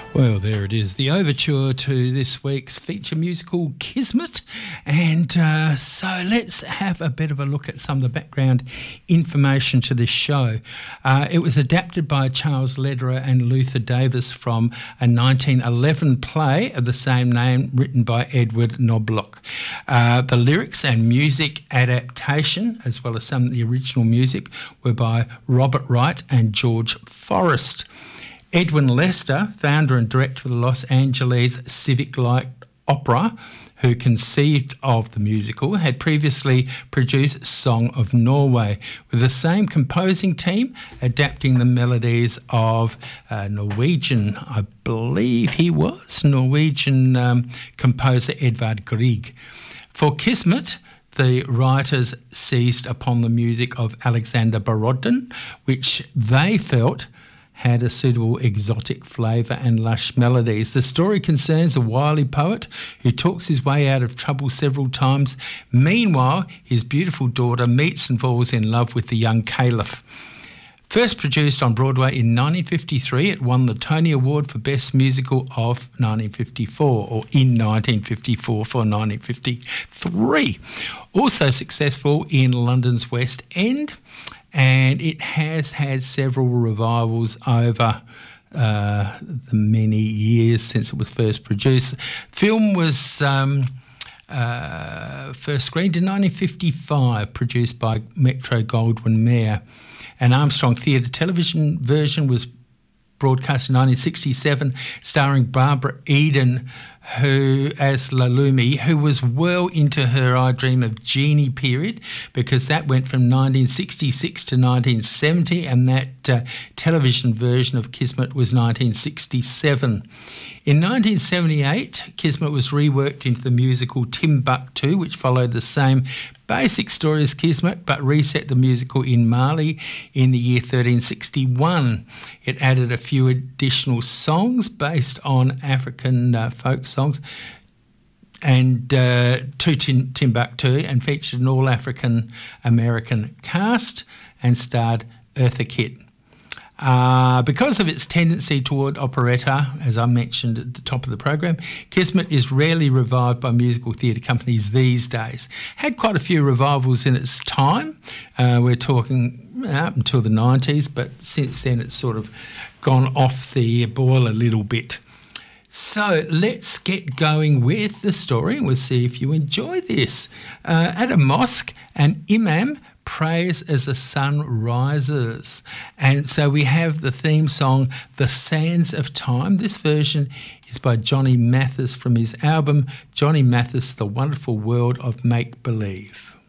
Well, there it is, the overture to this week's feature musical, Kismet. And so let's have a bit of a look at some of the background information to this show. It was adapted by Charles Lederer and Luther Davis from a 1911 play of the same name written by Edward Knobloch. The lyrics and music adaptation, as well as some of the original music, were by Robert Wright and George Forrest. Edwin Lester, founder and director of the Los Angeles Civic Light Opera, who conceived of the musical, had previously produced Song of Norway, with the same composing team adapting the melodies of Norwegian, I believe he was, Norwegian composer Edvard Grieg. For Kismet, the writers seized upon the music of Alexander Borodin, which they felt had a suitable exotic flavour and lush melodies. The story concerns a wily poet who talks his way out of trouble several times. Meanwhile, his beautiful daughter meets and falls in love with the young caliph. First produced on Broadway in 1953, it won the Tony Award for Best Musical of 1954, or in 1954 for 1953. Also successful in London's West End, and it has had several revivals over the many years since it was first produced. Film was first screened in 1955, produced by Metro-Goldwyn-Mayer. An Armstrong Theatre television version was broadcast in 1967, starring Barbara Eden, who as Lalumi, who was well into her I Dream of Jeannie period, because that went from 1966 to 1970, and that television version of Kismet was 1967. In 1978, Kismet was reworked into the musical Timbuktu, which followed the same basic story as Kismet, but reset the musical in Mali in the year 1361. It added a few additional songs based on African folk songs and to Timbuktu, and featured an all-African American cast and starred Eartha Kitt. Because of its tendency toward operetta, as I mentioned at the top of the program, Kismet is rarely revived by musical theatre companies these days. Had quite a few revivals in its time. We're talking up until the 90s, but since then it's sort of gone off the boil a little bit. So let's get going with the story and we'll see if you enjoy this. At a mosque, an imam prays as the sun rises. And so we have the theme song, The Sands of Time. This version is by Johnny Mathis from his album, Johnny Mathis, The Wonderful World of Make Believe.